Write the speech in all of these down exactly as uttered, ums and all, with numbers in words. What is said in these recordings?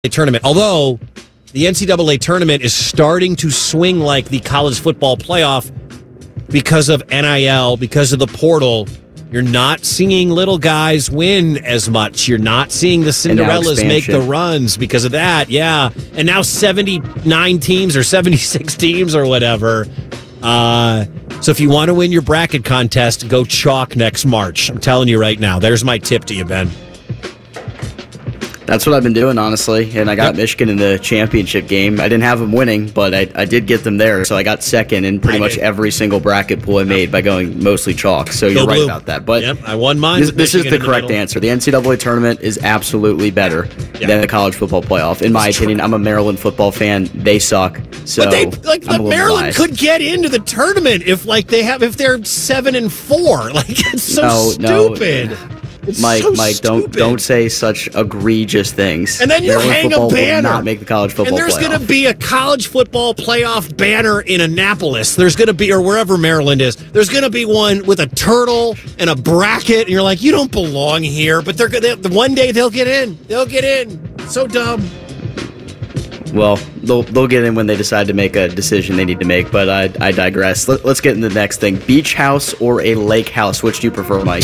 tournament. Although the N C double A tournament is starting to swing like the college football playoff because of N I L, because of the portal. You're not seeing little guys win as much. You're not seeing the Cinderellas make the runs because of that. Yeah. And now seventy-nine teams or seventy-six teams or whatever. Uh, so if you want to win your bracket contest, go chalk next March. I'm telling you right now. There's my tip to you, Ben. That's what I've been doing, honestly, and I got yep. Michigan in the championship game. I didn't have them winning, but I, I did get them there, so I got second in pretty I much did. every single bracket pool I made by going mostly chalk, so Go you're blue. right about that. But yep, I won mine. This, this is the correct the answer. The N C double A tournament is absolutely better yep. than the college football playoff. In my That's opinion, true. I'm a Maryland football fan. They suck, so But they, like, but Maryland biased. could get into the tournament if like they have if they're seven and four. Like, it's so no, stupid. No. It's Mike, so Mike, don't don't say such egregious things. And then you Maryland hang football a banner. Will not make the college football. And there's going to be a college football playoff banner in Annapolis. There's going to be, or wherever Maryland is. There's going to be one with a turtle and a bracket, and you're like, you don't belong here. But they're they, one day they'll get in. They'll get in. So dumb. Well, they'll they'll get in when they decide to make a decision they need to make. But I I digress. Let, let's get into the next thing. Beach house or a lake house? Which do you prefer, Mike?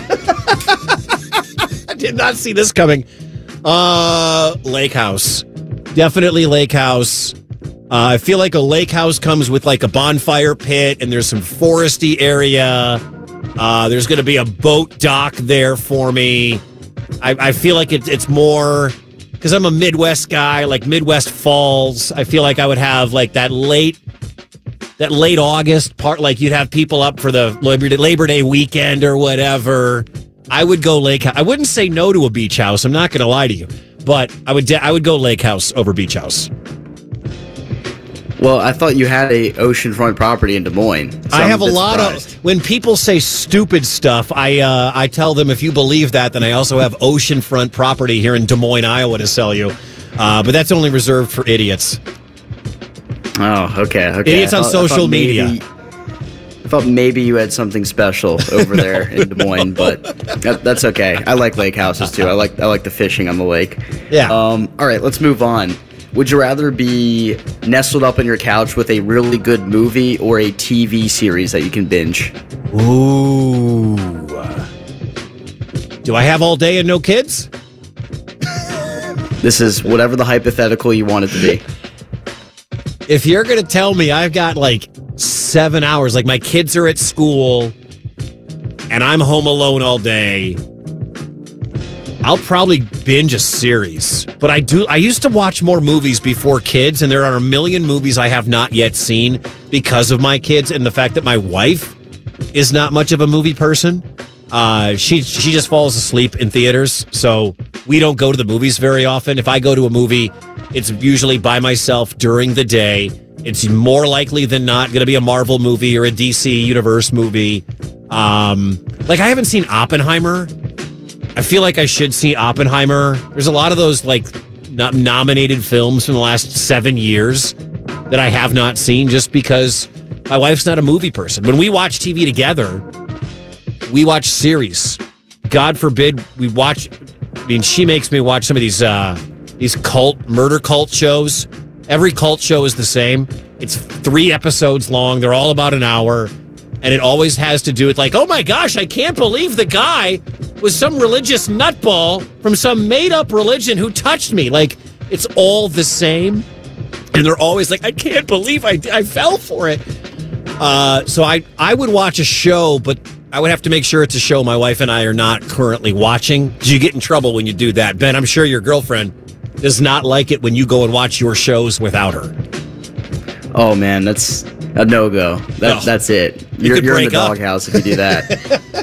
Did not see this coming. Uh, lake house. Definitely lake house. Uh, I feel like a lake house comes with like a bonfire pit and there's some foresty area. Uh, there's going to be a boat dock there for me. I, I feel like it, it's more because I'm a Midwest guy, like Midwest Falls. I feel like I would have like that late, that late August part. Like you'd have people up for the Labor Day, Labor Day weekend or whatever. I would go lake house. I wouldn't say no to a beach house. I'm not going to lie to you, but I would. De- I would go lake house over beach house. Well, I thought you had a oceanfront property in Des Moines. So I I'm have a, a lot surprised. of. When people say stupid stuff, I uh, I tell them if you believe that, then I also have oceanfront property here in Des Moines, Iowa, to sell you. Uh, but that's only reserved for idiots. Oh, okay. Okay. Idiots on thought, social maybe, media. I thought maybe you had something special over no, there in Des Moines, no. but that, that's okay. I like lake houses too. I like I like the fishing on the lake. Yeah. Um. All right, let's move on. Would you rather be nestled up on your couch with a really good movie or a T V series that you can binge? Ooh. Do I have all day and no kids? This is whatever the hypothetical you want it to be. If you're going to tell me I've got like seven hours, like my kids are at school and I'm home alone all day, I'll probably binge a series. But I do. I used to watch more movies before kids, and there are a million movies I have not yet seen because of my kids and the fact that my wife is not much of a movie person. Uh, she she just falls asleep in theaters, so we don't go to the movies very often. If I go to a movie, it's usually by myself during the day. It's more likely than not going to be a Marvel movie or a D C Universe movie. Um, like I haven't seen Oppenheimer. I feel like I should see Oppenheimer. There's a lot of those like not nominated films from the last seven years that I have not seen just because my wife's not a movie person. When we watch T V together, we watch series. God forbid we watch. I mean, she makes me watch some of these uh, these cult murder cult shows. Every cult show is the same. It's three episodes long. They're all about an hour. And it always has to do with like, oh my gosh, I can't believe the guy was some religious nutball from some made-up religion who touched me. Like, it's all the same. And they're always like, I can't believe I, I fell for it. Uh, so I, I would watch a show, but I would have to make sure it's a show my wife and I are not currently watching. You get in trouble when you do that. Ben, I'm sure your girlfriend does not like it when you go and watch your shows without her. Oh, man, that's a no-go. That, no. That's it. You You're, you're in the up. doghouse if you do that.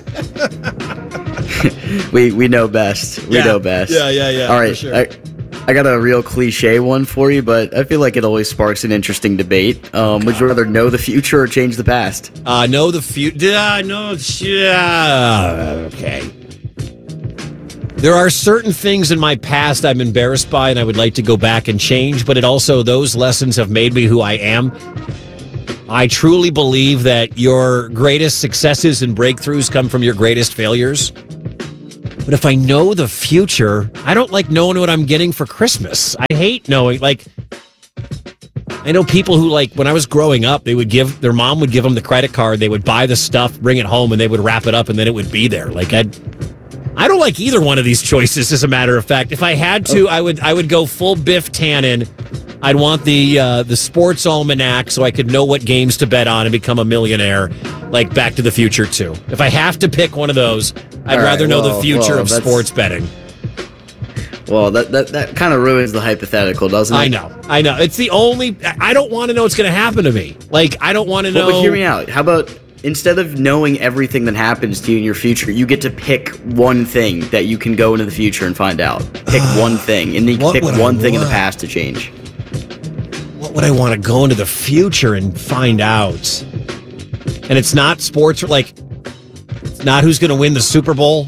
we we know best. We yeah. know best. Yeah, yeah, yeah. All right. Sure. I, I got a real cliche one for you, but I feel like it always sparks an interesting debate. Um, would you rather know the future or change the past? Uh, know the future. Uh, no, yeah. Okay. There are certain things in my past I'm embarrassed by and I would like to go back and change, but it also, those lessons have made me who I am. I truly believe that your greatest successes and breakthroughs come from your greatest failures. But if I know the future, I don't like knowing what I'm getting for Christmas. I hate knowing, like, I know people who, like, when I was growing up, they would give, their mom would give them the credit card, they would buy the stuff, bring it home, and they would wrap it up, and then it would be there. Like, I'd, I don't like either one of these choices, as a matter of fact. If I had to, I would I would go full Biff Tannen. I'd want the uh, the sports almanac so I could know what games to bet on and become a millionaire, like Back to the Future two. If I have to pick one of those, I'd All rather right, know well, the future well, of sports betting. Well, that that, that kind of ruins the hypothetical, doesn't it? I know. I know. It's the only... I don't want to know what's going to happen to me. Like, I don't want to know... But hear me out. How about... Instead of knowing everything that happens to you in your future, you get to pick one thing that you can go into the future and find out. Pick one thing, and then you pick one thing in the past to change. What would I want to go into the future and find out? And it's not sports, like, it's not who's going to win the Super Bowl.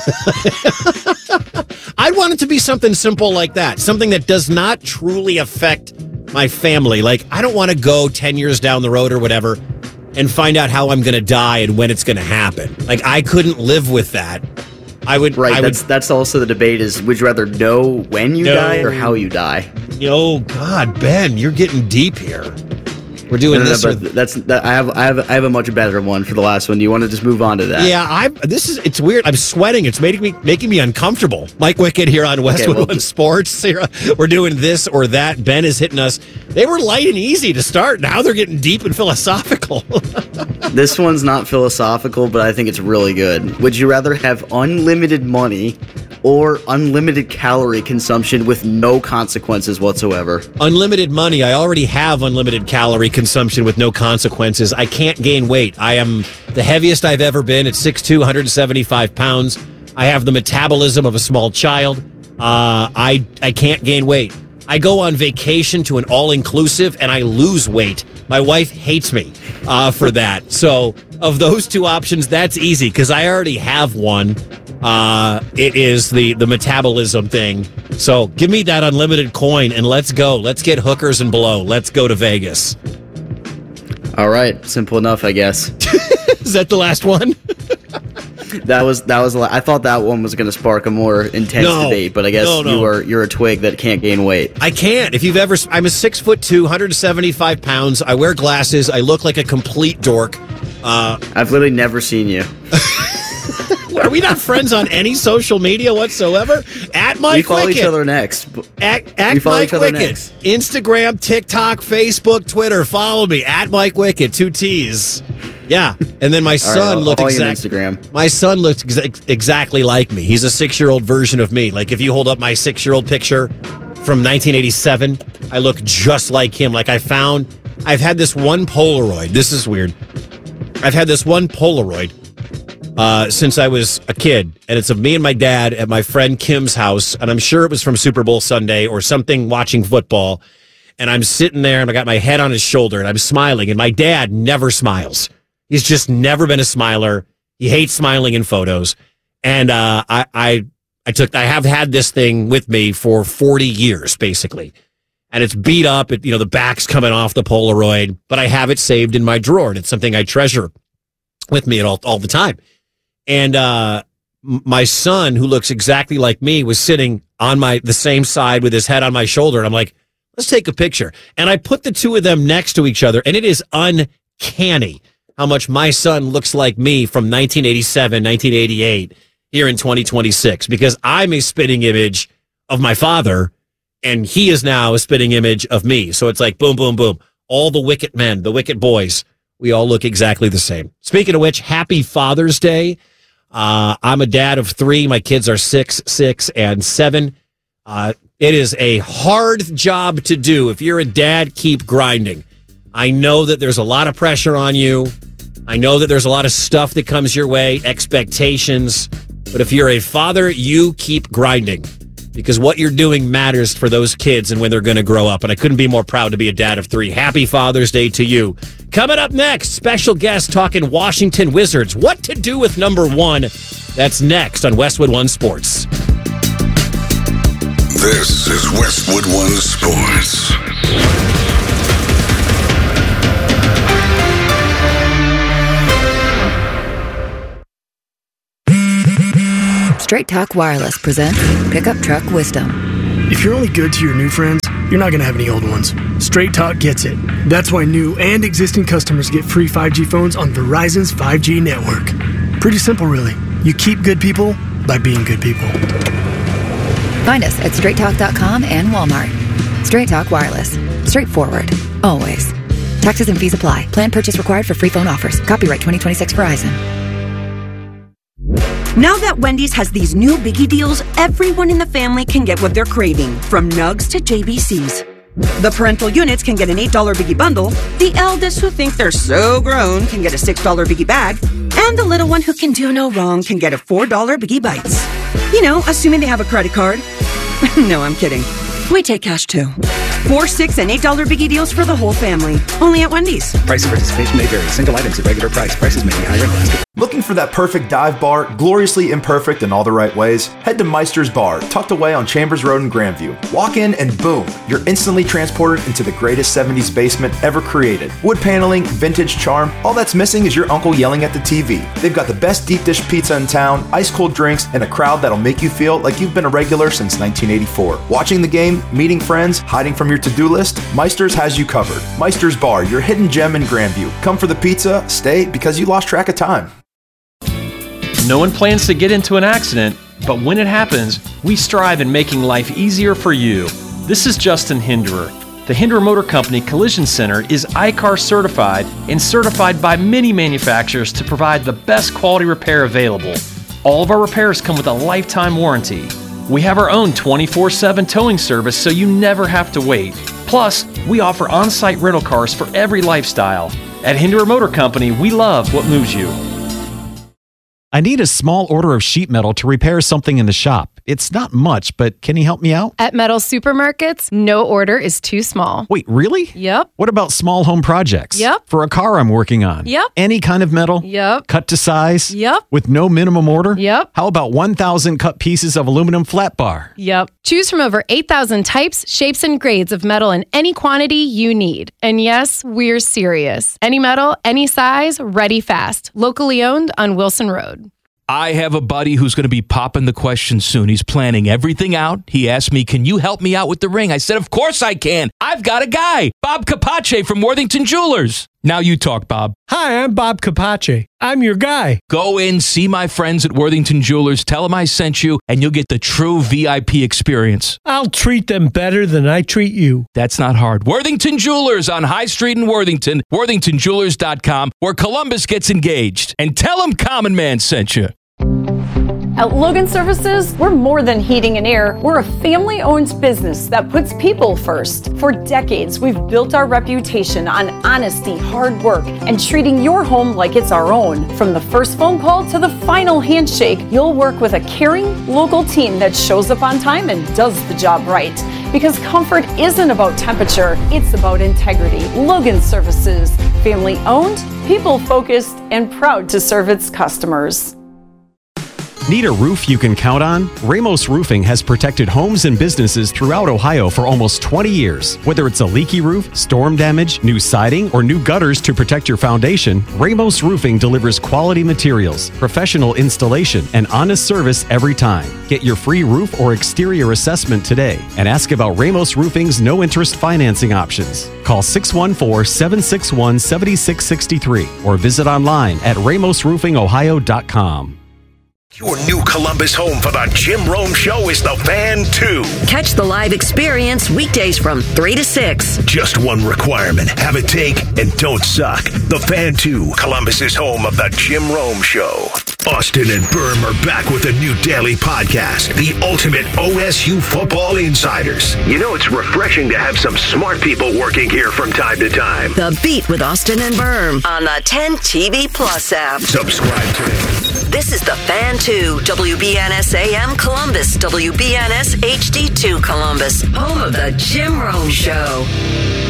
I'd want it to be something simple like that. Something that does not truly affect my family. Like, I don't want to go ten years down the road or whatever and find out how I'm going to die and when it's going to happen. Like, I couldn't live with that. I would... Right, I that's would, that's also the debate is, would you rather know when you no, die or how you die? Oh, God, Ben, you're getting deep here. We're doing no, no, this. No, or, but that's that, I have I have I have a much better one for the last one. Do you want to just move on to that? Yeah, I. This is it's weird. I'm sweating. It's making me making me uncomfortable. Mike Wickett here on Westwood okay, well, One Sports. We're doing this or that. Ben is hitting us. They were light and easy to start. Now they're getting deep and philosophical. This one's not philosophical, but I think it's really good. Would you rather have unlimited money or unlimited calorie consumption with no consequences whatsoever? Unlimited money. I already have unlimited calorie consumption with no consequences. I can't gain weight. I am the heaviest I've ever been at six foot two, one hundred seventy-five pounds. I have the metabolism of a small child. Uh, I I can't gain weight. I go on vacation to an all-inclusive and I lose weight. My wife hates me uh, for that. So of those two options, that's easy because I already have one. Uh, it is the, the metabolism thing. So give me that unlimited coin and let's go. Let's get hookers and blow. Let's go to Vegas. All right. Simple enough, I guess. Is that the last one? That was that was. I thought that one was going to spark a more intense no, debate, but I guess no, no. you are you're a twig that can't gain weight. I can't. If you've ever, I'm a six foot two, one hundred seventy-five pounds. I wear glasses. I look like a complete dork. Uh, I've literally never seen you. Are we not friends on any social media whatsoever? At Mike We follow Wickett. each other next. At, at we follow Mike each other Wickett. next. Instagram, TikTok, Facebook, Twitter. Follow me at Mike Wickett. Two T's. Yeah, and then my son right, looked exactly. Instagram. My son looked exa- exactly like me. He's a six-year-old version of me. Like if you hold up my six-year-old picture from nineteen eighty-seven, I look just like him. Like I found, I've had this one Polaroid. This is weird. I've had this one Polaroid uh, since I was a kid, and it's of me and my dad at my friend Kim's house, and I'm sure it was from Super Bowl Sunday or something watching football. And I'm sitting there, and I got my head on his shoulder, and I'm smiling, and my dad never smiles. He's just never been a smiler. He hates smiling in photos. And uh, I, I, I took, I have had this thing with me for forty years, basically. And it's beat up. It, you know, the back's coming off the Polaroid, but I have it saved in my drawer, and it's something I treasure with me at all, all the time. And uh, my son, who looks exactly like me, was sitting on my the same side with his head on my shoulder. And I'm like, let's take a picture. And I put the two of them next to each other, and it is uncanny how much my son looks like me from nineteen eighty-seven, nineteen eighty-eight here in twenty twenty-six, because I'm a spitting image of my father, and he is now a spitting image of me. So it's like boom, boom, boom. All the Wicked men, the Wicked boys, we all look exactly the same. Speaking of which, happy Father's Day. Uh, I'm a dad of three. My kids are six, six, and seven. Uh, it is a hard job to do. If you're a dad, keep grinding. I know that there's a lot of pressure on you. I know that there's a lot of stuff that comes your way, expectations. But if you're a father, you keep grinding because what you're doing matters for those kids and when they're going to grow up. And I couldn't be more proud to be a dad of three. Happy Father's Day to you. Coming up next, special guest talking Washington Wizards. What to do with number one? That's next on Westwood One Sports. This is Westwood One Sports. Straight Talk Wireless presents Pickup Truck Wisdom. If you're only good to your new friends, you're not going to have any old ones. Straight Talk gets it. That's why new and existing customers get free five G phones on Verizon's five G network. Pretty simple, really. You keep good people by being good people. Find us at straight talk dot com and Walmart. Straight Talk Wireless. Straightforward. Always. Taxes and fees apply. Plan purchase required for free phone offers. Copyright twenty twenty-six Verizon. Now that Wendy's has these new biggie deals, everyone in the family can get what they're craving, from nugs to J B Cs. The parental units can get an eight dollar biggie bundle, the eldest who think they're so grown can get a six dollar biggie bag, and the little one who can do no wrong can get a four dollar biggie bites. You know, assuming they have a credit card. No, I'm kidding. We take cash too. Four, six, and eight dollar biggie deals for the whole family. Only at Wendy's. Price and participation may vary. Single items at regular price. Prices may be higher in basket. Looking for that perfect dive bar, gloriously imperfect in all the right ways? Head to Meister's Bar, tucked away on Chambers Road in Grandview. Walk in and boom, you're instantly transported into the greatest seventies basement ever created. Wood paneling, vintage charm, all that's missing is your uncle yelling at the T V. They've got the best deep dish pizza in town, ice cold drinks, and a crowd that'll make you feel like you've been a regular since nineteen eighty-four. Watching the game, meeting friends, hiding from your to-do list, Meister's has you covered. Meister's Bar, your hidden gem in Grandview. Come for the pizza, stay because you lost track of time. No one plans to get into an accident, but when it happens, we strive in making life easier for you. This is Justin Hinderer. The Hinderer Motor Company Collision Center is I C A R certified and certified by many manufacturers to provide the best quality repair available. All of our repairs come with a lifetime warranty. We have our own twenty-four seven towing service so you never have to wait. Plus, we offer on-site rental cars for every lifestyle. At Hinderer Motor Company, we love what moves you. I need a small order of sheet metal to repair something in the shop. It's not much, but can you help me out? At Metal Supermarkets, no order is too small. Wait, really? Yep. What about small home projects? Yep. For a car I'm working on? Yep. Any kind of metal? Yep. Cut to size? Yep. With no minimum order? Yep. How about one thousand cut pieces of aluminum flat bar? Yep. Choose from over eight thousand types, shapes, and grades of metal in any quantity you need. And yes, we're serious. Any metal, any size, ready fast. Locally owned on Wilson Road. I have a buddy who's going to be popping the question soon. He's planning everything out. He asked me, can you help me out with the ring? I said, of course I can. I've got a guy, Bob Capace from Worthington Jewelers. Now you talk, Bob. Hi, I'm Bob Capace. I'm your guy. Go in, see my friends at Worthington Jewelers, tell them I sent you, and you'll get the true V I P experience. I'll treat them better than I treat you. That's not hard. Worthington Jewelers on High Street in Worthington, worthington jewelers dot com, where Columbus gets engaged. And tell them Common Man sent you. At Logan Services, we're more than heating and air. We're a family-owned business that puts people first. For decades, we've built our reputation on honesty, hard work, and treating your home like it's our own. From the first phone call to the final handshake, you'll work with a caring, local team that shows up on time and does the job right. Because comfort isn't about temperature, it's about integrity. Logan Services, family-owned, people-focused, and proud to serve its customers. Need a roof you can count on? Ramos Roofing has protected homes and businesses throughout Ohio for almost twenty years. Whether it's a leaky roof, storm damage, new siding, or new gutters to protect your foundation, Ramos Roofing delivers quality materials, professional installation, and honest service every time. Get your free roof or exterior assessment today and ask about Ramos Roofing's no-interest financing options. Call six one four, seven six one, seven six six three or visit online at ramos roofing ohio dot com. Your new Columbus home for the Jim Rome Show is the Fan two. Catch the live experience weekdays from three to six. Just one requirement. Have a take and don't suck. The Fan two, Columbus's home of the Jim Rome Show. Austin and Berm are back with a new daily podcast, the ultimate O S U Football Insiders. You know, it's refreshing to have some smart people working here from time to time. The Beat with Austin and Berm on the ten T V Plus app. Subscribe today. This is the Fan two, W B N S A M Columbus, W B N S H D two Columbus, home of the Jim Rome Show.